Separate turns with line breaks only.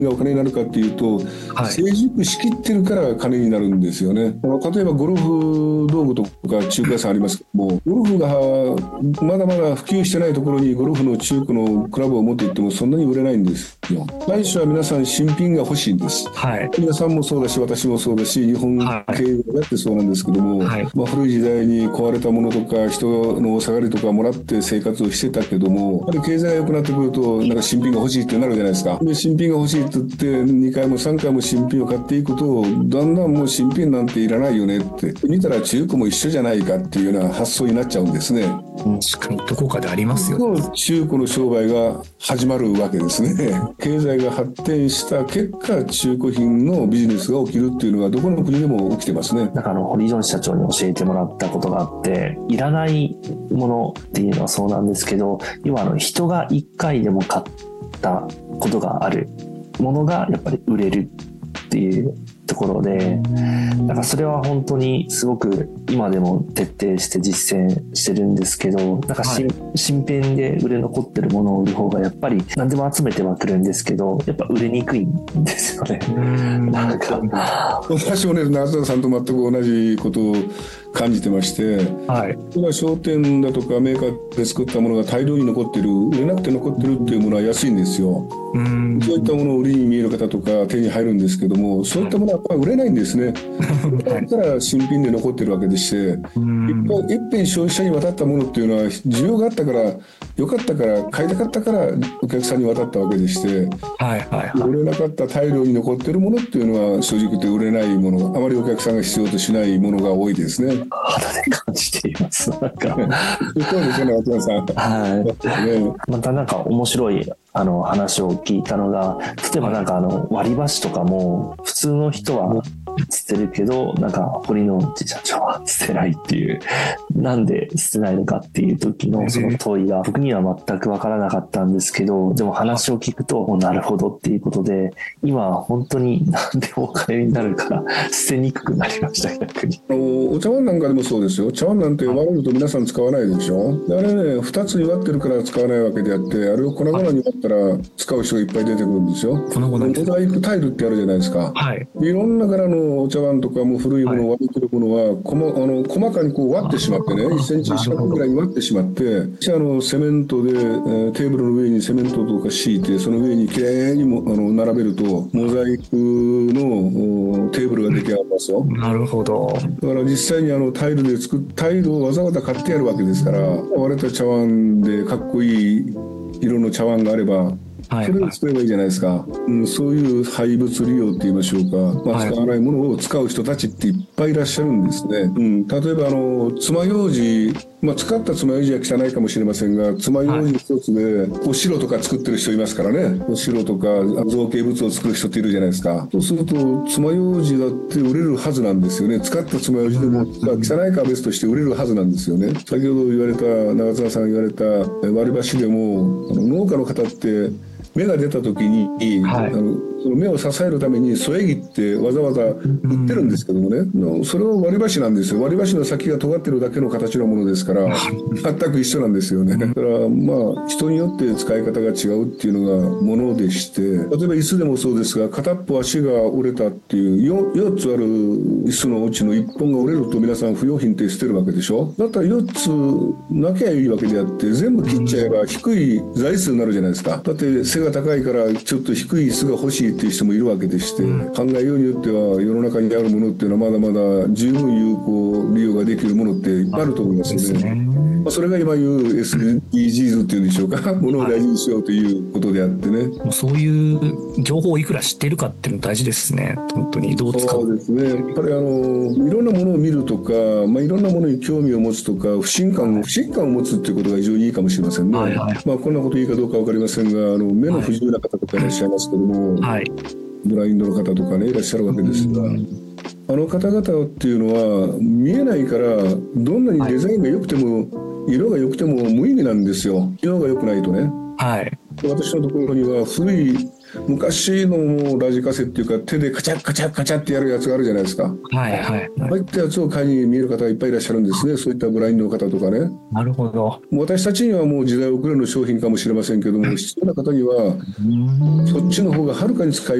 がお金になるかっていうと、
はい。
成熟しきってるから金になるんですよね。例えばゴルフ道具とか中古屋さんありますけども、ゴルフがまだまだ普及してないところにゴルフの中古のクラブを持って行ってもそんなに売れないんですよ。最初は皆さん新品が欲しいんです。
はい。
皆さんもそうだし、私もそうだし、日本
はい。
経営だってそうなんですけども、
はい。
古い時代に壊れたものとか人のお下がりとかもらって生活をしてたけども、やっぱり経済が良くなってくると、なんか新品が欲しいってなるじゃないですか。で、新品が欲しいって言って2回も3回も新品を買っていくと、だんだんもう新品なんていらないよねって見たら中古も一緒じゃないかっていうような発想になっちゃうんですね。
確かにどこかでありますよね。
中古の商売が始まるわけですね。経済が発展した結果、中古品のビジネスが起きるっていうのはどこの国でも起きてますね。
なんか堀ジョン社長に教えてもらったことがあって、いらないものっていうのはそうなんですけど、要は人が1回でも買ったことがあるものがやっぱり売れるっていうところで、なんかそれは本当にすごく今でも徹底して実践してるんですけど、なんか新品で売れ残ってるものを売る方がやっぱり何でも集めてはくるんですけど、やっぱ売れにくいんですよね。なんか
私もね、中田さんと全く同じことを感じてまして、
はい。
商店だとかメーカーで作ったものが大量に残ってる、売れなくて残ってるっていうものは安いんですよ。そういったものを売りに見える方とか手に入るんですけども、そういったものはやっぱり売れないんですね。だから新品で残ってるわけでして、一遍消費者に渡ったものっていうのは需要があったから、良かったから、買いたかったからお客さんに渡ったわけでして、
はいはいはい。
売れなかった大量に残ってるものっていうのは正直言って売れないもの、あまりお客さんが必要としないものが多いですね。
肌で感じています。なんか
そうですよね、松田さん。
はい。またなんか面白い話を聞いたのが、例えばなんか割り箸とかも普通の人は捨てるけど、なんか堀之内社長は捨てないっていう、なんで捨てないのかっていう時のその問いが僕には全く分からなかったんですけど、でも話を聞くとなるほどっていうことで、今は本当に何でもお金になるから捨てにくくなりました。逆に
お茶碗なんかでもそうですよ。茶碗なんて割れると皆さん使わないでしょ。であれね、2つに割ってるから使わないわけであって、あれを粉々に割ったら使う人がいっぱい出てくるんですよ。
この後なんです
モザイクタイルってあるじゃないですか。
はい。
いろんな柄のお茶碗とかも古いものを割れてるものは、細かにこう割ってしまってね、1センチ四角ぐらいに割ってしまって、セメントで、テーブルの上にセメントとか敷いて、その上にきれいにも並べると、モザイクのテーブルが出来上がりますよ。
なるほど。
だから実際にタイルをわざわざ買ってやるわけですから、割れた茶碗でかっこいい色の茶碗があれば、それを作ればいいじゃないですか。そういう廃物利用って言いましょうか。使わないものを使う人たちっていっぱいいらっしゃるんですね。例えば爪楊枝、使った爪楊枝は汚いかもしれませんが、爪楊枝一つでお城とか作ってる人いますからね。お城とか造形物を作る人っているじゃないですか。そうすると爪楊枝だって売れるはずなんですよね。使った爪楊枝でも汚いかは別として売れるはずなんですよね。先ほど言われた長澤さんが言われた割り箸でも農家の方って芽が出た時に、その芽を支えるために添え木ってわざわざ売ってるんですけどもね、それは割り箸なんですよ。割り箸の先が尖ってるだけの形のものですから全く一緒なんですよね。だから人によって使い方が違うっていうのがものでして、例えば椅子でもそうですが、片っぽ足が折れたっていう 4つある椅子のうちの1本が折れると皆さん不用品って捨てるわけでしょ。だったら4つなきゃいいわけであって、全部切っちゃえば低い材質になるじゃないですか。だって背が高いからちょっと低い椅子が欲しいっていう人もいるわけでして、考えようによっては世の中にあるものっていうのはまだまだ十分有効利用ができるものっていっぱいあると思いますよね。それが今言う SDGs っていうんでしょうか、ものを大事にしようということであってね。
そういう情報をいくら知っているかっていうの大事ですね。本当にどう使う。
そうですね。やっぱりいろんなものを見るとか、いろんなものに興味を持つとか、不信感を持つっていうことが非常にいいかもしれませんね。こんなこといいかどうか分かりませんが、目の不自由な方とかいらっしゃいますけども、ブラインドの方とかねいらっしゃるわけですが、あの方々っていうのは見えないから、どんなにデザインが良くても、色が良くても無意味なんですよ。色が良くないとね。私のところには古い昔のもうラジカセっていうか手でカチャカチャカチャってやるやつがあるじゃないですか。
はいはい。
ああいったやつを買いに見える方がいっぱいいらっしゃるんですね。そういったブラインドの方とかね。
なるほど。
私たちにはもう時代遅れの商品かもしれませんけども、必要な方にはそっちの方がはるかに使い